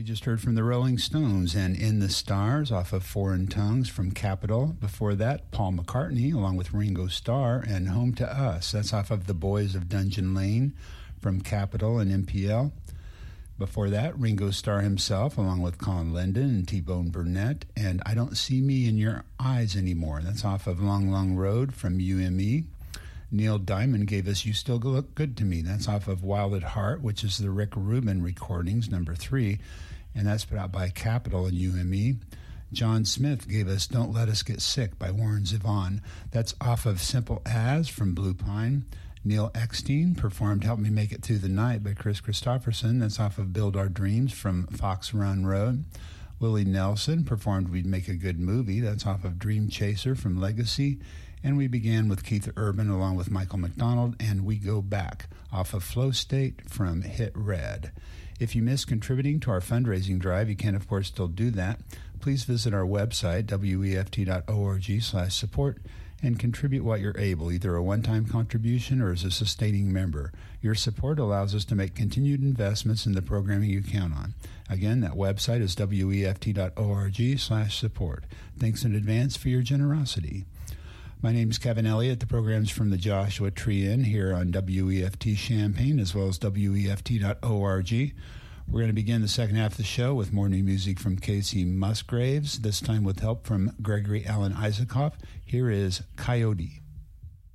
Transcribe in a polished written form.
We just heard from the Rolling Stones and In the Stars off of Foreign Tongues from Capitol. Before that, Paul McCartney along with Ringo Starr and Home to Us. That's off of The Boys of Dungeon Lane from Capitol and MPL. Before that, Ringo Starr himself along with Colin Linden and T-Bone Burnett and I Don't See Me in Your Eyes Anymore. That's off of Long Long Road from UME. Neil Diamond gave us You Still Look Good to Me. That's off of Wild at Heart, which is the Rick Rubin recordings, number 3, and that's put out by Capitol and UME. John Smith gave us Don't Let Us Get Sick by Warren Zevon. That's off of Simple As from Blue Pine. Neil Eckstein performed Help Me Make It Through the Night by Chris Christopherson. That's off of Build Our Dreams from Fox Run Road. Willie Nelson performed We'd Make a Good Movie. That's off of Dream Chaser from Legacy. And we began with Keith Urban along with Michael McDonald and We Go Back off of Flow State from Hit Red. If you missed contributing to our fundraising drive, you can, of course, still do that. Please visit our website, weft.org/support, and contribute what you're able, either a one-time contribution or as a sustaining member. Your support allows us to make continued investments in the programming you count on. Again, that website is weft.org/support. Thanks in advance for your generosity. My name is Kevin Elliott. The program's from the Joshua Tree Inn here on WEFT Champaign as well as WEFT.org. We're going to begin the second half of the show with more new music from Casey Musgraves, this time with help from Gregory Alan Isaacoff. Here is Coyote.